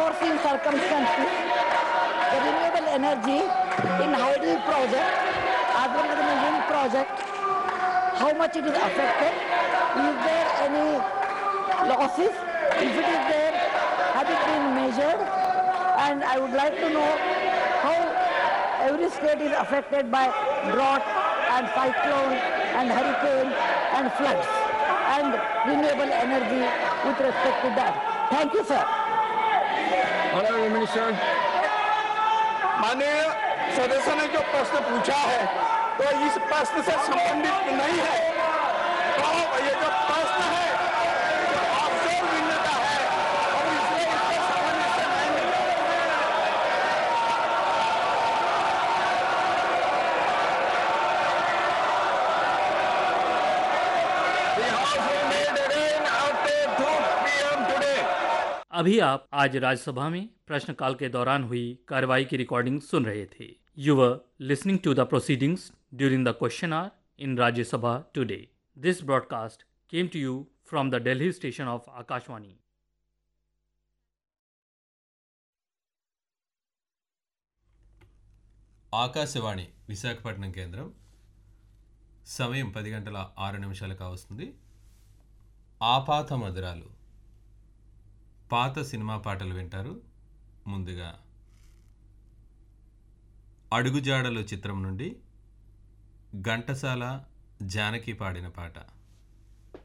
unforeseen circumstances, the renewable energy in hydel project as well as in the wind project, how much it is affected? Is there any losses? If it is there, has it been measured? And I would like to know how every state is affected by drought and cyclone and hurricane and floods and renewable energy with respect to that. Thank you, sir. Honorable Minister. माननीय सदस्य ने जो प्रश्न पूछा है तो इस प्रश्न से संबंधित नहीं है। तो ये जो प्रश्न है जो ऑफशोर विंड का है और इसलिए इसके संबंध से नहीं। The House will meet again after 2 p.m. today. अभी आप आज राज्यसभा में प्रश्नकाल के दौरान हुई कार्रवाई की रिकॉर्डिंग सुन रहे थे। You were listening to the proceedings during the question our in Rajya Sabha today. This broadcast came to you from the Delhi station of Akashvani. Akashvani Visakhapatnam కేంద్రం సమయం 10:06 కావస్తుంది. ఆపాత మధురాలు పాత సినిమా పాటలు వింటారు. ముందుగా అడుగుజాడలు చిత్రం నుండి ఘంటసాల జానకి పాడిన పాట.